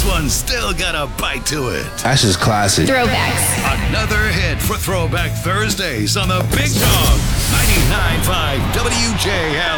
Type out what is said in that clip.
this one's still got a bite to it. That's just classic. Throwbacks. Another hit for Throwback Thursdays on the Big Dog 99.5 WJL.